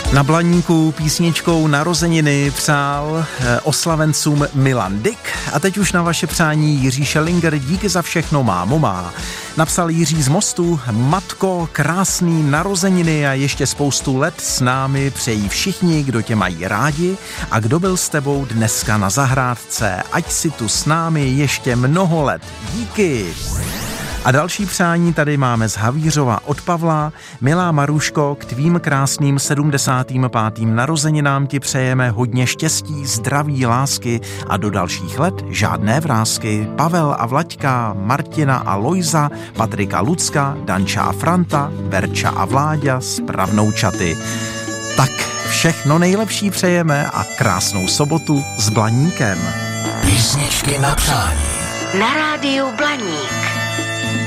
Na Blaníku písničkou Narozeniny přál oslavencům Milan Dyk a teď už na vaše přání Jiří Schellinger. Díky za všechno, mámo má. Napsal Jiří z Mostu: Matko, krásný narozeniny a ještě spoustu let s námi přejí všichni, kdo tě mají rádi a kdo byl s tebou dneska na zahrádce. Ať si tu s námi ještě mnoho let. Díky. A další přání tady máme z Havířova od Pavla. Milá Maruško, k tvým krásným 75. narozeninám ti přejeme hodně štěstí, zdraví, lásky a do dalších let žádné vrásky. Pavel a Vlaďka, Martina a Lojza, Patrika, Lucka, Danča a Franta, Verča a Vláďa s pravnoučaty. Tak všechno nejlepší přejeme a krásnou sobotu s Blaníkem. Písničky na přání. Na rádiu Blaník.